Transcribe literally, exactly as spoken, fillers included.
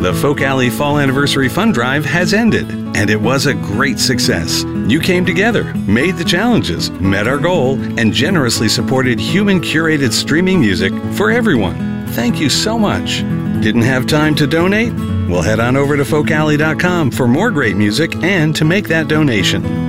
The Folk Alley Fall Anniversary Fund Drive has ended, and it was a great success. You came together, made the challenges, met our goal, and generously supported human-curated streaming music for everyone. Thank you so much. Didn't have time to donate? Well, head on over to folk alley dot com for more great music and to make that donation.